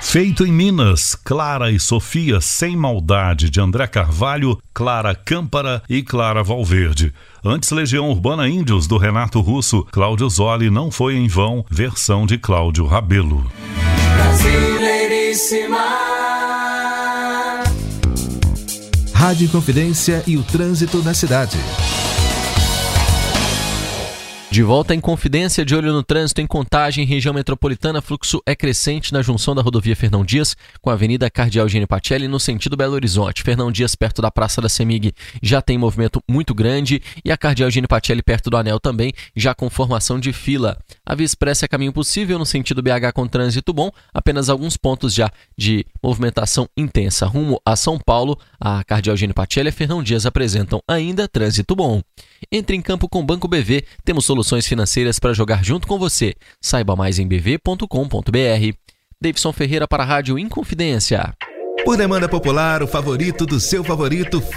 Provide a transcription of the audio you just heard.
Feito em Minas, Clara e Sofia Sem Maldade, de André Carvalho, Clara Câmpara e Clara Valverde. Antes, Legião Urbana Índios, do Renato Russo, Cláudio Zoli, Não Foi em Vão, versão de Cláudio Rabelo. Brasileiríssima. Rádio Inconfidência e o trânsito na cidade. De volta em Confidência, de olho no trânsito em Contagem, região metropolitana, fluxo é crescente na junção da rodovia Fernão Dias com a Avenida Cardeal Eugênio Pacelli no sentido Belo Horizonte. Fernão Dias, perto da Praça da Semig, já tem movimento muito grande e a Cardeal Eugênio Pacelli, perto do Anel também, já com formação de fila. A Via Expressa é caminho possível no sentido BH com trânsito bom, apenas alguns pontos já de movimentação intensa. Rumo a São Paulo, a Cardeal Eugênio Pacelli e a Fernão Dias apresentam ainda trânsito bom. Entre em campo com o Banco BV, temos soluções financeiras para jogar junto com você. Saiba mais em bv.com.br. Davidson Ferreira para a Rádio Inconfidência. Por demanda popular, o favorito do seu favorito